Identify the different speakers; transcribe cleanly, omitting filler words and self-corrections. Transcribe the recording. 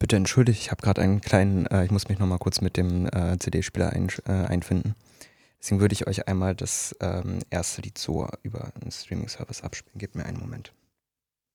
Speaker 1: bitte entschuldigt, ich habe gerade einen kleinen, ich muss mich nochmal kurz mit dem CD-Spieler einfinden. Deswegen würde ich euch einmal das erste Lied so über einen Streaming-Service abspielen. Gebt mir einen Moment.